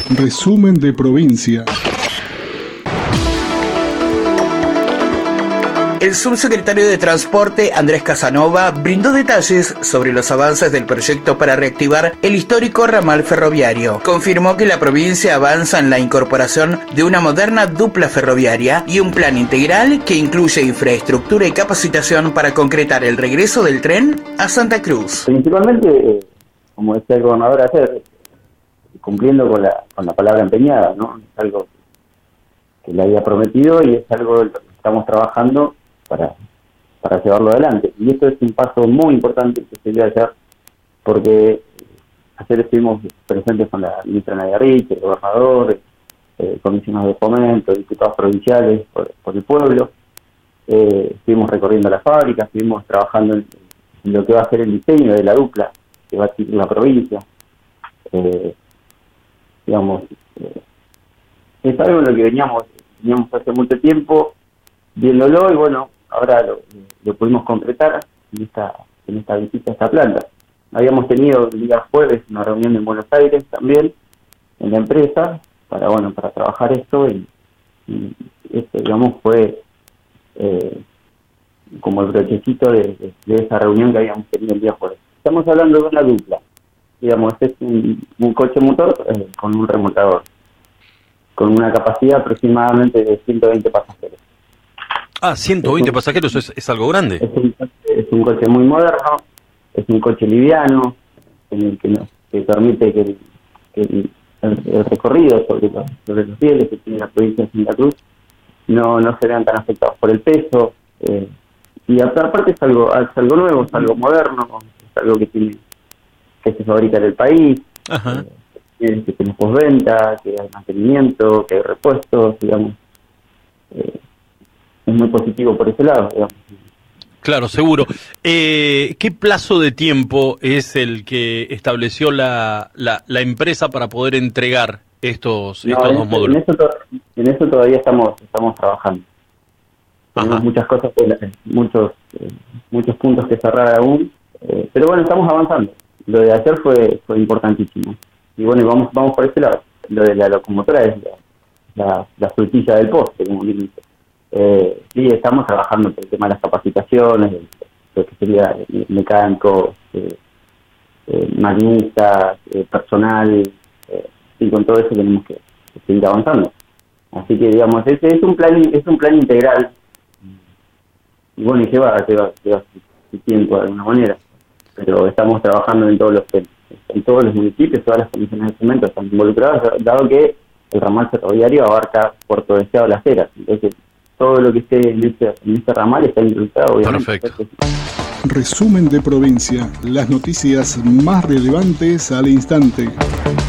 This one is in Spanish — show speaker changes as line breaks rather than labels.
Resumen de provincia.
El subsecretario de Transporte, Andrés Casanova, brindó detalles sobre los avances del proyecto para reactivar el histórico ramal ferroviario. Confirmó que la provincia avanza en la incorporación de una moderna dupla ferroviaria y un plan integral que incluye infraestructura y capacitación para concretar el regreso del tren a Santa Cruz.
Principalmente, como decía el gobernador ayer, cumpliendo con la palabra empeñada, ¿no? Es algo que le había prometido y es algo que estamos trabajando para llevarlo adelante. Y esto es un paso muy importante que se dio ayer, porque ayer estuvimos presentes con la ministra Nadia Rich, el gobernador, comisionados de fomento, diputados provinciales por el pueblo. Estuvimos recorriendo las fábricas, estuvimos trabajando en lo que va a ser el diseño de la dupla que va a adquirir la provincia. Es algo en lo que veníamos hace mucho tiempo viéndolo, y bueno, ahora lo pudimos concretar en esta visita a esta planta. Habíamos tenido el día jueves una reunión en Buenos Aires también, en la empresa, para trabajar esto, y este, fue como el brochecito de esa reunión que habíamos tenido el día jueves. Estamos hablando de una dupla, es un coche motor con un remolcador, con una capacidad aproximadamente de 120 pasajeros.
120 pasajeros es algo grande.
Es un coche muy moderno, es un coche liviano, en el que permite que el recorrido sobre los rieles que tiene la provincia de Santa Cruz no se vean tan afectados por el peso. Y aparte es algo nuevo, es algo moderno, es algo que se fabrica en el país, que tiene postventa, que hay mantenimiento, que hay repuestos, es muy positivo por ese lado,
Claro, seguro. ¿Qué plazo de tiempo es el que estableció la empresa para poder entregar estos dos módulos?
En eso todavía estamos trabajando. Tenemos muchas cosas, muchos puntos que cerrar aún, pero bueno, estamos avanzando. Lo de ayer fue importantísimo. Y bueno, vamos por ese lado. Lo de la locomotora es la frutilla del postre, como bien dice. Sí, estamos trabajando por el tema de las capacitaciones, lo que sería mecánicos, maquinistas, personal, y con todo eso tenemos que seguir avanzando. Así que es un plan integral, y bueno, y lleva su tiempo de alguna manera, pero estamos trabajando en todos los municipios, todas las comisiones de fomento están involucradas, dado que el ramal ferroviario abarca Puerto Deseado, Las Heras, entonces todo lo que esté en este ramal está involucrado, obviamente.
Perfecto.
Resumen de provincia, las noticias más relevantes al instante.